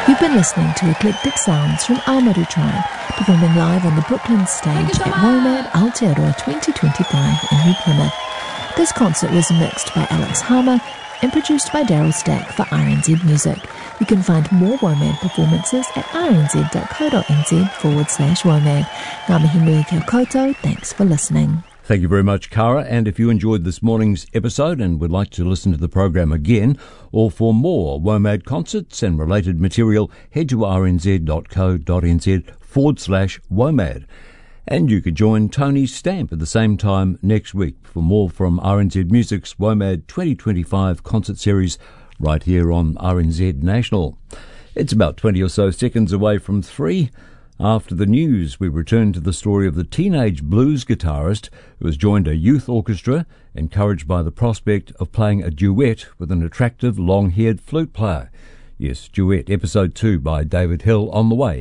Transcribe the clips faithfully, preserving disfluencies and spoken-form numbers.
You've been listening to eclectic sounds from Aomaru Tribe, performing live on the Brooklyn stage at WOMAD Aotearoa twenty twenty-five in New Plymouth. This concert was mixed by Alex Harmer and produced by Daryl Stack for R N Z Music. You can find more WOMAD performances at rnz.co.nz forward slash WOMAD. Ngā mihi nui kia koutou, thanks for listening. Thank you very much, Cara. And if you enjoyed this morning's episode and would like to listen to the program again, or for more WOMAD concerts and related material, head to rnz.co.nz forward slash WOMAD. And you could join Tony Stamp at the same time next week for more from R N Z Music's WOMAD twenty twenty-five concert series right here on R N Z National. It's about twenty or so seconds away from three. After the news, we return to the story of the teenage blues guitarist who has joined a youth orchestra, encouraged by the prospect of playing a duet with an attractive long-haired flute player. Yes, Duet, Episode two by David Hill on the way.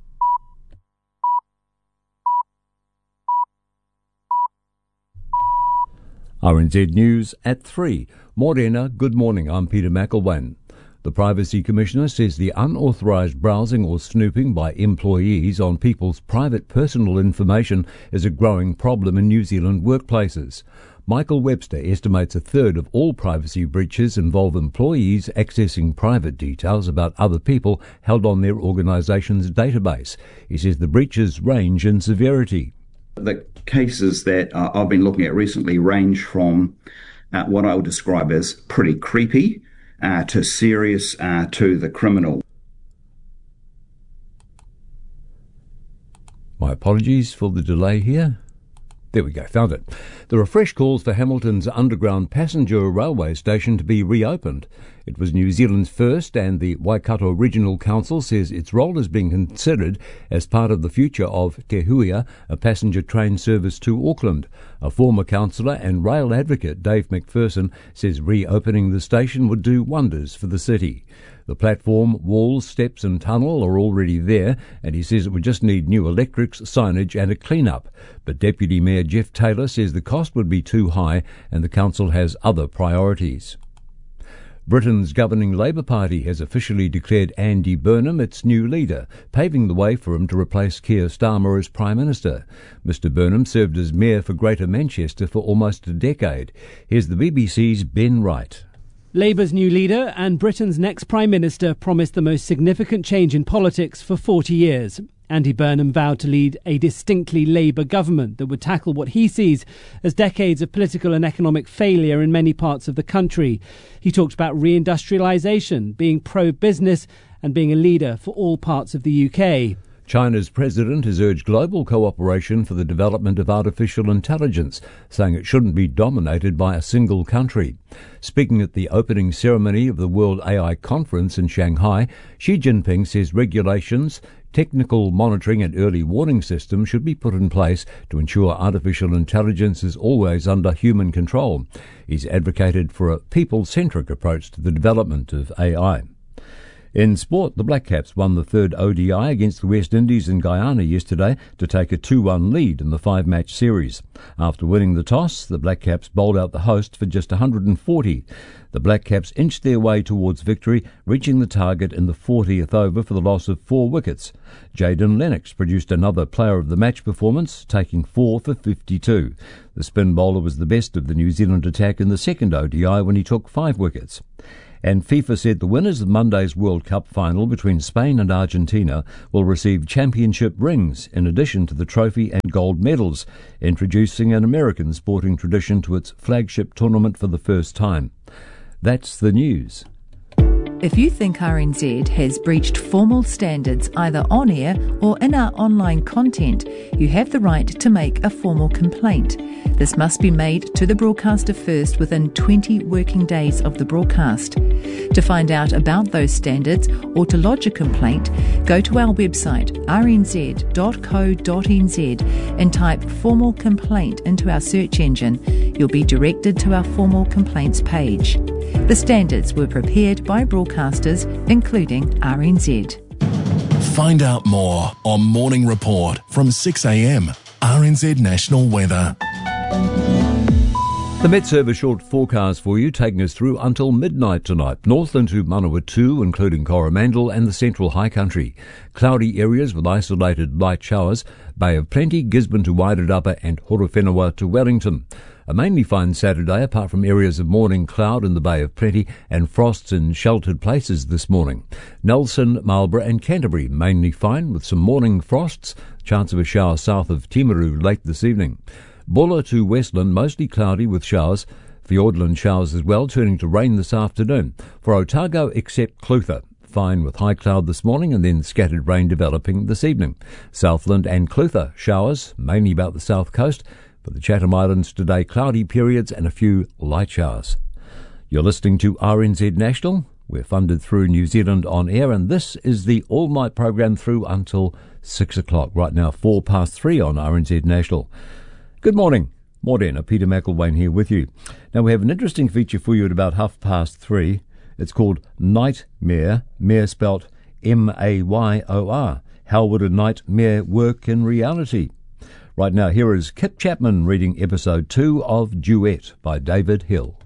R N Z News at three. Morena, good morning, I'm Peter McElwain. The Privacy Commissioner says the unauthorised browsing or snooping by employees on people's private personal information is a growing problem in New Zealand workplaces. Michael Webster estimates a third of all privacy breaches involve employees accessing private details about other people held on their organisation's database. He says the breaches range in severity. The cases that uh, I've been looking at recently range from uh, what I would describe as pretty creepy uh, to serious uh, to the criminal. My apologies for the delay here. There we go, found it. There are fresh calls for Hamilton's underground passenger railway station to be reopened. It was New Zealand's first, and the Waikato Regional Council says its role is being considered as part of the future of Te Huia, a passenger train service to Auckland. A former councillor and rail advocate, Dave McPherson, says reopening the station would do wonders for the city. The platform, walls, steps and tunnel are already there, and he says it would just need new electrics, signage and a clean-up. But Deputy Mayor Jeff Taylor says the cost would be too high and the council has other priorities. Britain's governing Labour Party has officially declared Andy Burnham its new leader, paving the way for him to replace Keir Starmer as Prime Minister. Mister Burnham served as Mayor for Greater Manchester for almost a decade. Here's the B B C's Ben Wright. Labour's new leader and Britain's next Prime Minister promised the most significant change in politics for forty years. Andy Burnham vowed to lead a distinctly Labour government that would tackle what he sees as decades of political and economic failure in many parts of the country. He talked about reindustrialisation, being pro-business and being a leader for all parts of the U K. China's president has urged global cooperation for the development of artificial intelligence, saying it shouldn't be dominated by a single country. Speaking at the opening ceremony of the World A I Conference in Shanghai, Xi Jinping says regulations, technical monitoring and early warning systems should be put in place to ensure artificial intelligence is always under human control. He's advocated for a people-centric approach to the development of A I. In sport, the Black Caps won the third O D I against the West Indies in Guyana yesterday to take a two one lead in the five-match series. After winning the toss, the Black Caps bowled out the hosts for just one hundred forty. The Black Caps inched their way towards victory, reaching the target in the fortieth over for the loss of four wickets. Jayden Lennox produced another player of the match performance, taking four for fifty-two. The spin bowler was the best of the New Zealand attack in the second O D I when he took five wickets. And FIFA said the winners of Monday's World Cup final between Spain and Argentina will receive championship rings in addition to the trophy and gold medals, introducing an American sporting tradition to its flagship tournament for the first time. That's the news. If you think R N Z has breached formal standards either on air or in our online content, you have the right to make a formal complaint. This must be made to the broadcaster first within twenty working days of the broadcast. To find out about those standards or to lodge a complaint, go to our website r n z dot co dot n z and type formal complaint into our search engine. You'll be directed to our formal complaints page. The standards were prepared by broadcasters, including R N Z. Find out more on Morning Report from six a m, R N Z National Weather. The Met Service short forecast for you, taking us through until midnight tonight. North into Manawatu, including Coromandel and the Central High Country. Cloudy areas with isolated light showers. Bay of Plenty, Gisborne to Wairarapa and Horowhenua to Wellington. A mainly fine Saturday, apart from areas of morning cloud in the Bay of Plenty and frosts in sheltered places this morning. Nelson, Marlborough and Canterbury, mainly fine with some morning frosts. Chance of a shower south of Timaru late this evening. Bulla to Westland, mostly cloudy with showers. Fiordland showers as well, turning to rain this afternoon. For Otago, except Clutha, fine with high cloud this morning and then scattered rain developing this evening. Southland and Clutha, showers, mainly about the south coast. For the Chatham Islands today, cloudy periods and a few light showers. You're listening to R N Z National. We're funded through New Zealand On Air, and this is the all-night program through until six o'clock. Right now, four past three on R N Z National. Good morning. Morena, Peter McElwain here with you. Now, we have an interesting feature for you at about half past three. It's called Nightmare, Mare spelt M A Y O R. How would a nightmare work in reality? Right now, here is Kip Chapman reading episode two of Duet by David Hill.